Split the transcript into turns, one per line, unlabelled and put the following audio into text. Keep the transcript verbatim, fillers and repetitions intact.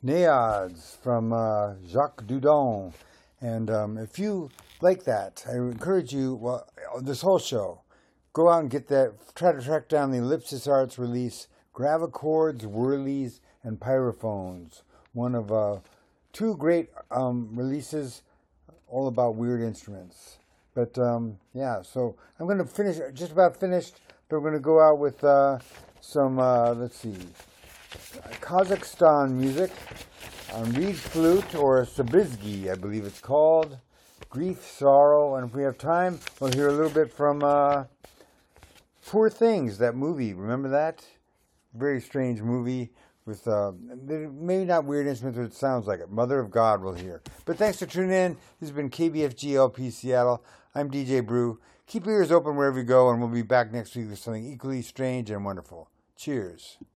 Naiads from uh, Jacques Dudon. And um, if you like that, I encourage you, well, this whole show, go out and get that, try to track down the Ellipsis Arts release, Gravichords, Whirlies, and Pyrophones. One of uh, two great um, releases, all about weird instruments. But um, yeah, so I'm going to finish, just about finished, but we're going to go out with uh, some, uh, let's see, Kazakhstan music on reed flute, or sabizgi, I believe it's called. Grief, Sorrow, and if we have time, we'll hear a little bit from uh, Poor Things, that movie. Remember that? Very strange movie with uh, maybe not weird instruments, but it sounds like it. Mother of God we'll hear. But thanks for tuning in. This has been K B F G L P Seattle. I'm D J Brew. Keep your ears open wherever you go, and we'll be back next week with something equally strange and wonderful. Cheers.